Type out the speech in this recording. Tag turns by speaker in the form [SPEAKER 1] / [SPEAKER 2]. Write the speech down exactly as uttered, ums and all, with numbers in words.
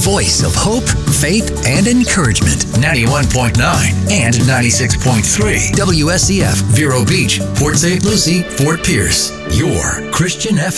[SPEAKER 1] voice of hope, faith, and encouragement. ninety-one point nine and ninety-six point three. W S C F, Vero Beach, Port Saint Lucie, Fort Pierce. Your Christian F M.